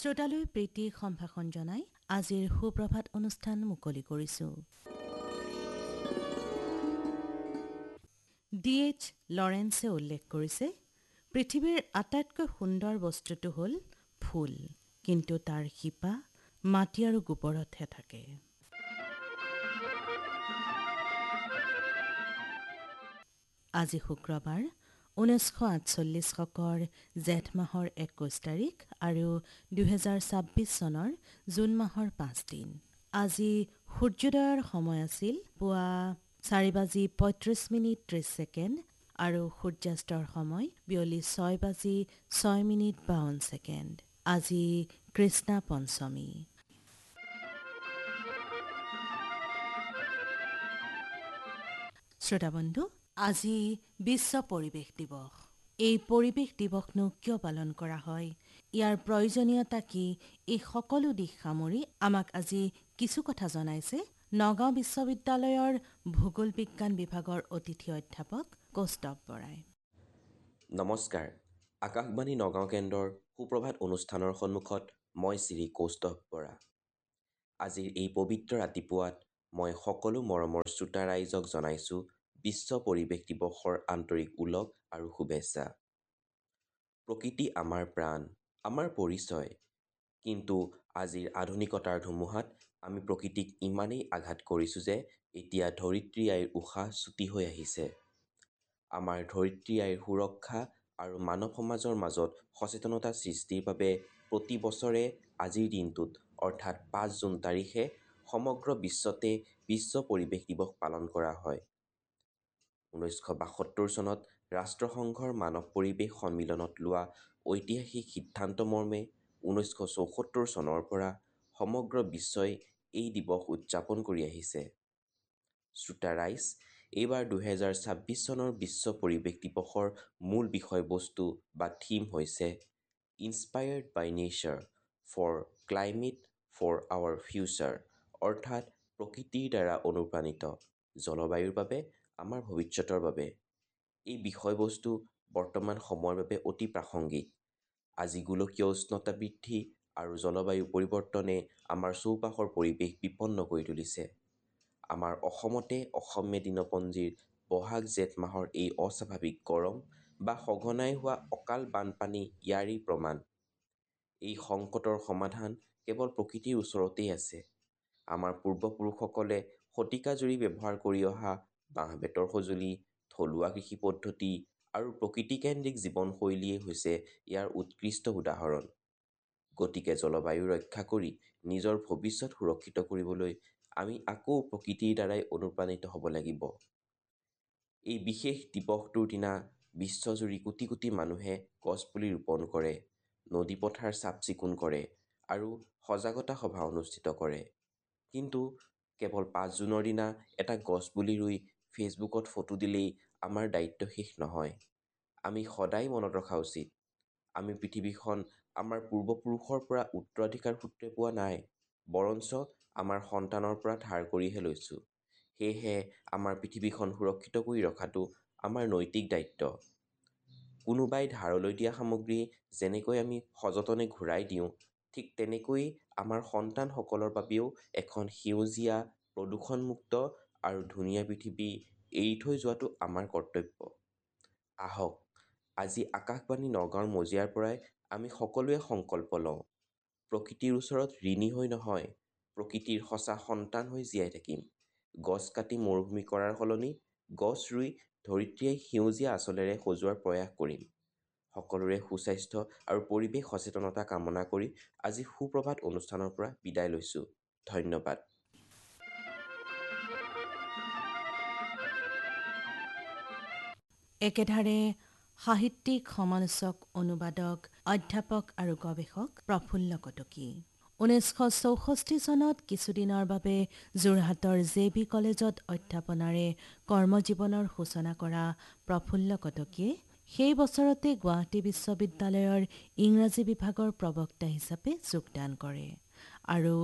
শ্ৰোতালৈ প্ৰীতি সম্ভাষণ জনাই আজিৰ সুপ্ৰভাত অনুষ্ঠান মুকলি কৰিছোঁ। D.H. লৰেন্সে উল্লেখ কৰিছে, পৃথিৱীৰ আটাইতকৈ সুন্দৰ বস্তুটো হ'ল ফুল, কিন্তু তাৰ শিপা মাটি আৰু গোবৰতহে থাকে। আজি শুক্ৰবাৰ 1948 শকৰ জেঠ মাহৰ 21 তাৰিখ আৰু 2026 চনৰ জুন মাহৰ 5 দিন। আজি সূৰ্যোদয়ৰ সময় আছিল পুৱা 4:35:30 আৰু সূৰ্যাস্তৰ সময় বিয়লি 6:06:52। আজি কৃষ্ণা পঞ্চমী। শ্ৰোতাবন্ধু, আজি বিশ্ব পৰিৱেশ দিৱস। এই পৰিৱেশ দিৱসনো কিয় পালন কৰা হয়, ইয়াৰ প্ৰয়োজনীয়তা কি, এই সকলো দিশ সামৰি আমাক আজি কিছু কথা জনাইছে নগাঁও বিশ্ববিদ্যালয়ৰ ভূগোল বিজ্ঞান বিভাগৰ অতিথি অধ্যাপক কৌস্তভ বৰাই। নমস্কাৰ। আকাশবাণী নগাঁও কেন্দ্ৰৰ সুপ্ৰভাত অনুষ্ঠানৰ সন্মুখত মই শ্ৰী কৌস্তভ বৰা। আজিৰ এই পবিত্ৰ ৰাতিপুৱাত মই সকলো মৰমৰ শ্ৰোতা ৰাইজক জনাইছোঁ বিশ্ব পৰিৱেশ দিৱসৰ আন্তৰিক ওলগ আৰু শুভেচ্ছা। প্ৰকৃতি আমাৰ প্ৰাণ, আমাৰ পৰিচয়। কিন্তু আজিৰ আধুনিকতাৰ ধুমুহাত আমি প্ৰকৃতিক ইমানেই আঘাত কৰিছোঁ যে এতিয়া ধৰিত্ৰী আইৰ উশাহ চুটি হৈ আহিছে। আমাৰ ধৰিত্ৰী আইৰ সুৰক্ষা আৰু মানৱ সমাজৰ মাজত সচেতনতা সৃষ্টিৰ বাবে প্ৰতি বছৰে আজিৰ দিনটোত অৰ্থাৎ 5 জুন তাৰিখে সমগ্ৰ বিশ্বতে বিশ্ব পৰিৱেশ দিৱস পালন কৰা হয়। 1972 চনত ৰাষ্ট্ৰসংঘৰ মানৱ পৰিৱেশ সন্মিলনত লোৱা ঐতিহাসিক সিদ্ধান্ত মৰ্মে 1974 চনৰ পৰা সমগ্ৰ বিশ্বই এই দিৱস উদযাপন কৰি আহিছে। শ্ৰোতা ৰাইজ, এইবাৰ 2026 চনৰ বিশ্ব পৰিৱেশ দিৱসৰ মূল বিষয়বস্তু বা থীম হৈছে inspired by nature for climate for hour future, অৰ্থাৎ প্ৰকৃতিৰ দ্বাৰা অনুপ্ৰাণিত, জলবায়ুৰ বাবে আমাৰ ভৱিষ্যতৰ বাবে। এই বিষয়বস্তু বৰ্তমান সময়ৰ বাবে অতি প্ৰাসংগিক। আজি গোলকীয় উষ্ণতা বৃদ্ধি আৰু জলবায়ু পৰিৱৰ্তনে আমাৰ চৌপাশৰ পৰিৱেশ বিপন্ন কৰি তুলিছে। আমাৰ অসমতে অসমীয়া দিনপঞ্জীৰ বহাগ জেঠ মাহৰ এই অস্বাভাৱিক গৰম বা সঘনাই হোৱা অকাল বানপানী ইয়াৰেই প্ৰমাণ। এই সংকটৰ সমাধান কেৱল প্ৰকৃতিৰ ওচৰতেই আছে। আমাৰ পূৰ্বপুৰুষসকলে শতিকাজুৰি ব্যৱহাৰ কৰি অহা বাঁহ-বেতৰ সঁজুলি, থলুৱা কৃষি পদ্ধতি আৰু প্ৰকৃতিকেন্দ্ৰিক জীৱনশৈলীয়ে হৈছে ইয়াৰ উৎকৃষ্ট উদাহৰণ। গতিকে জলবায়ু ৰক্ষা কৰি নিজৰ ভৱিষ্যত সুৰক্ষিত কৰিবলৈ আমি আকৌ প্ৰকৃতিৰ দ্বাৰাই অনুপ্ৰাণিত হ'ব লাগিব। এই বিশেষ দিৱসটোৰ দিনা বিশ্বজুৰি কোটি কোটি মানুহে গছপুলি ৰোপণ কৰে, নদী পথাৰ চাফ চিকুণ কৰে আৰু সজাগতা সভা অনুষ্ঠিত কৰে। কিন্তু কেৱল 5 জুনৰ দিনা এটা গছপুলি ৰুই ফেচবুকত ফটো দিলেই আমাৰ দায়িত্ব শেষ নহয়। আমি সদায় মনত ৰখা উচিত, আমি পৃথিৱীখন আমাৰ পূৰ্বপুৰুষৰ পৰা উত্তৰাধিকাৰ সূত্ৰে পোৱা নাই, বৰঞ্চ আমাৰ সন্তানৰ পৰা ধাৰ কৰিহে লৈছোঁ। সেয়েহে আমাৰ পৃথিৱীখন সুৰক্ষিত কৰি ৰখাটো আমাৰ নৈতিক দায়িত্ব। কোনোবাই ধাৰলৈ দিয়া সামগ্ৰী যেনেকৈ আমি সযতনে ঘূৰাই দিওঁ, ঠিক তেনেকৈ আমাৰ সন্তানসকলৰ বাবেও এখন সেউজীয়া, প্ৰদূষণমুক্ত আৰু ধুনীয়া পৃথিৱী এৰি থৈ যোৱাটো আমাৰ কৰ্তব্য। আহক, আজি আকাশবাণী নগাঁৱৰ মজিয়াৰ পৰাই আমি সকলোৱে সংকল্প লওঁ, প্ৰকৃতিৰ ওচৰত ঋণী হৈ নহয়, প্ৰকৃতিৰ সঁচা সন্তান হৈ জীয়াই থাকিম। গছ কাটি মৰুভূমি কৰাৰ সলনি গছ ৰুই ধৰিত্ৰীয়ে সেউজীয়া আঁচলেৰে সজোৱাৰ প্ৰয়াস কৰিম। সকলোৰে সুস্বাস্থ্য আৰু পৰিৱেশ সচেতনতা কামনা কৰি আজি সুপ্ৰভাত অনুষ্ঠানৰ পৰা বিদায় লৈছোঁ। ধন্যবাদ। একেধাৰে সাহিত্যিক, সমালোচক, অনুবাদক, অধ্যাপক আৰু গৱেষক প্ৰফুল্ল কটকী। 1964 চনত কিছুদিনৰ বাবে যোৰহাটৰ JB কলেজত অধ্যাপনাৰে কৰ্মজীৱনৰ সূচনা কৰা প্ৰফুল্ল কটকীয়ে সেই বছৰতে গুৱাহাটী বিশ্ববিদ্যালয়ৰ ইংৰাজী বিভাগৰ প্ৰবক্তা হিচাপে যোগদান কৰে আৰু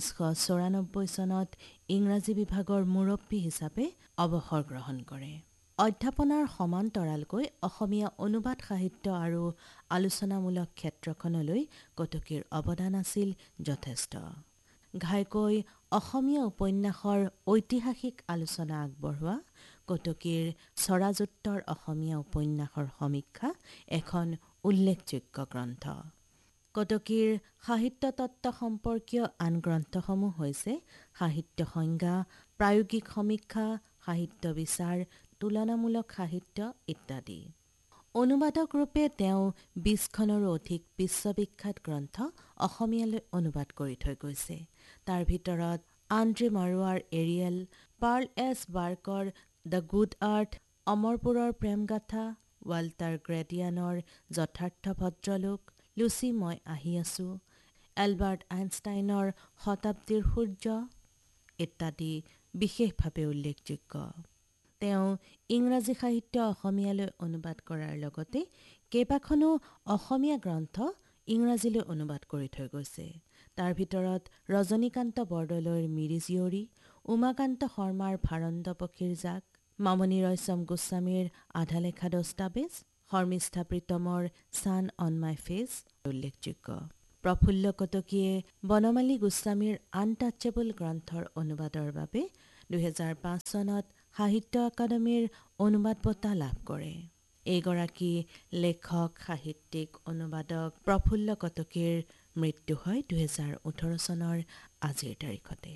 1994 চনত ইংৰাজী বিভাগৰ মুৰব্বী হিচাপে অৱসৰ গ্ৰহণ কৰে। অধ্যাপনাৰ সমান্তৰালকৈ অসমীয়া অনুবাদ সাহিত্য আৰু আলোচনামূলক ক্ষেত্ৰখনলৈ কটকীৰ অৱদান আছিল যথেষ্ট। ঘাইকৈ অসমীয়া উপন্যাসৰ ঐতিহাসিক আলোচনা আগবঢ়োৱা কটকীৰ স্বৰাজোত্তৰ অসমীয়া উপন্যাসৰ সমীক্ষা এখন উল্লেখযোগ্য গ্ৰন্থ। কটকীৰ সাহিত্য তত্ত্ব সম্পৰ্কীয় আন গ্ৰন্থসমূহ হৈছে সাহিত্য সংজ্ঞা, প্ৰায়োগিক সমীক্ষা, সাহিত্য বিচাৰ, তুলনামূলক সাহিত্য ইত্যাদি। অনুবাদক ৰূপে তেওঁ ২০খনৰো অধিক বিশ্ববিখ্যাত গ্ৰন্থ অসমীয়ালৈ অনুবাদ কৰি থৈ গৈছে। তাৰ ভিতৰত Andre মাৰোৱাৰ Ariel, Perl S বাৰ্কৰ the good earth, অমৰপুৰৰ প্ৰেমগাথা, Walter গ্ৰেডিয়ানৰ যথাৰ্থ ভদ্ৰলোক, লুচি মই আহি আছো, এলবাৰ্ট আইনষ্টাইনৰ শতাব্দীৰ সূৰ্য ইত্যাদি বিশেষভাৱে উল্লেখযোগ্য। তেওঁ ইংৰাজী সাহিত্য অসমীয়ালৈ অনুবাদ কৰাৰ লগতে কেইবাখনো অসমীয়া গ্ৰন্থ ইংৰাজীলৈ অনুবাদ কৰি থৈ গৈছে। তাৰ ভিতৰত ৰজনীকান্ত বৰদলৈৰ মিৰি জীয়ৰী, উমাকান্ত শৰ্মাৰ ভাৰণ্ড পক্ষীৰ জাক, মামণি ৰয়ছম গোস্বামীৰ আধালেখা দস্তাবেজ, শৰ্মিষ্ঠা প্ৰীতমৰ ছান অন মাই ফেচ উল্লেখযোগ্য। প্ৰফুল্ল কটকীয়ে বনমালী গোস্বামীৰ আনটাচেবল গ্ৰন্থৰ অনুবাদৰ বাবে ২০০৫ চনত সাহিত্য একাডেমীৰ অনুবাদ বঁটা লাভ কৰে। এইগৰাকী লেখক, সাহিত্যিক, অনুবাদক প্ৰফুল্ল কটকীৰ মৃত্যু হয় ২০১৮ চনৰ আজিৰ তাৰিখতে।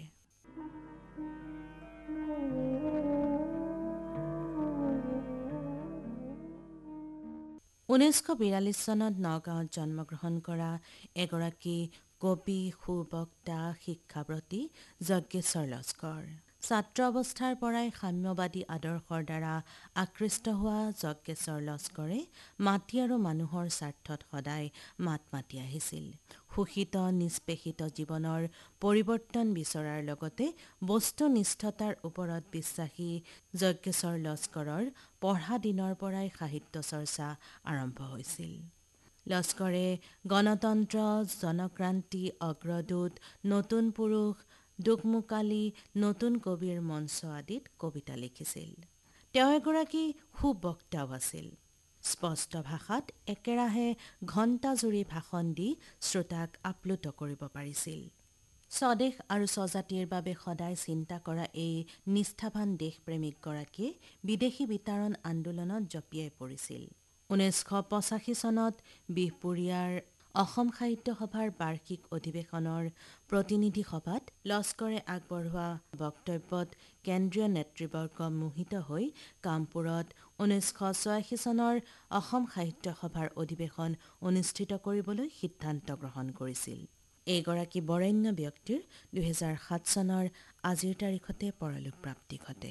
ঊনৈছশ ৪২ চনত নগাঁৱত জন্মগ্ৰহণ কৰা এগৰাকী কবি, সুবক্তা, শিক্ষাব্ৰতী যজ্ঞেশ্বৰ লস্কৰ। ছাত্ৰ অৱস্থাৰ পৰাই সাম্যবাদী আদৰ্শৰ দ্বাৰা আকৃষ্ট হোৱা যজ্ঞেশ্বৰ লস্কৰে মাটি আৰু মানুহৰ স্বাৰ্থত সদায় মাত মাতি আহিছিল। শোষিত নিষ্পেষিত জীৱনৰ পৰিৱৰ্তন বিচৰাৰ লগতে বস্তুনিষ্ঠতাৰ ওপৰত বিশ্বাসী যজ্ঞেশ্বৰ লস্কৰৰ পঢ়া দিনৰ পৰাই সাহিত্য চৰ্চা আৰম্ভ হৈছিল। লস্কৰে গণতন্ত্ৰ, জনক্ৰান্তি, অগ্ৰদূত, নতুন পুৰুষ, দুকমুকালি, নতুন কবিৰ মঞ্চ আদিত কবিতা লিখিছিল। তেওঁ এগৰাকী সুবক্তাও আছিল। স্পষ্ট ভাষাত একেৰাহে ঘণ্টাজুৰি ভাষণ দি শ্ৰোতাক আপ্লুত কৰিব পাৰিছিল। স্বদেশ আৰু স্বজাতিৰ বাবে সদায় চিন্তা কৰা এই নিষ্ঠাৱান দেশপ্ৰেমিকগৰাকীয়ে বিদেশী বিতাড়ন আন্দোলনত জঁপিয়াই পৰিছিল। ১৯৮৫ চনত বিহপুৰীয়াৰ অসম সাহিত্য সভাৰ বাৰ্ষিক অধিৱেশনৰ প্ৰতিনিধি সভাত লস্কৰে আগবঢ়োৱা বক্তব্যত কেন্দ্ৰীয় নেতৃবৰ্গ মোহিত হৈ কামপুৰত ১৯৮৬ চনৰ অসম সাহিত্য সভাৰ অধিৱেশন অনুষ্ঠিত কৰিবলৈ সিদ্ধান্ত গ্ৰহণ কৰিছিল। এইগৰাকী বৰেণ্য ব্যক্তিৰ ২০০৭ চনৰ আজিৰ তাৰিখতে পৰলোক প্ৰাপ্তি ঘটে।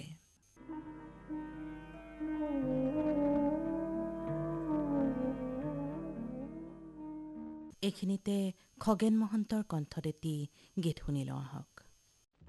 এইখিনিতে খগেন মহন্তৰ কণ্ঠত এটি গীত শুনি লওঁ আহক।